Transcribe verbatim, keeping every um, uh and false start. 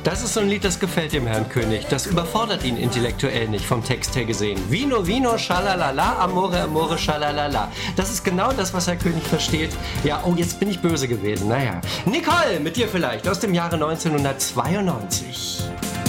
Das ist so ein Lied, das gefällt dem Herrn König. Das überfordert ihn intellektuell nicht, vom Text her gesehen. Vino, Vino, schalalala, amore, amore, schalalala. Das ist genau das, was Herr König versteht. Ja, oh, jetzt bin ich böse gewesen. Naja. Nicole, mit dir vielleicht, aus dem Jahre neunzehnhundertzweiundneunzig.